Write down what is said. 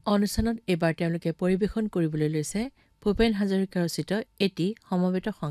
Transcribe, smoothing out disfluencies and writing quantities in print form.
অনুষ্ঠানত এইবাৰ তেওঁলোকে পৰিৱেশন কৰিবলৈ লৈছে ভূপেন হাজৰিকা ৰচিত এটি সমবেত সংগীত।